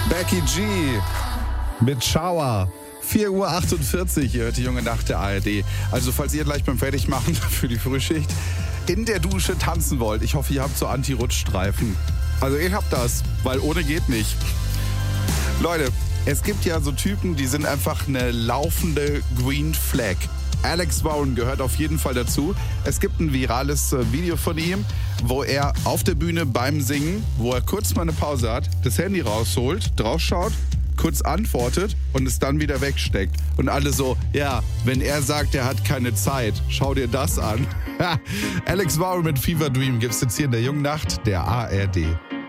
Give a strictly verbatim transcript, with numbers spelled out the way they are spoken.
Becky G mit Shower. vier Uhr achtundvierzig, ihr hört die junge Nacht der A R D. Also falls ihr gleich beim Fertigmachen für die Frühschicht in der Dusche tanzen wollt, ich hoffe, ihr habt so Anti-Rutschstreifen. Also ich hab das, weil ohne geht nicht. Leute, es gibt ja so Typen, die sind einfach eine laufende Green Flag. Alex Warren gehört auf jeden Fall dazu. Es gibt ein virales Video von ihm, wo er auf der Bühne beim Singen, wo er kurz mal eine Pause hat, das Handy rausholt, draufschaut, kurz antwortet und es dann wieder wegsteckt. Und alle so, ja, wenn er sagt, er hat keine Zeit, schau dir das an. Alex Warren mit Fever Dream gibt's jetzt hier in der jungen Nacht der A R D.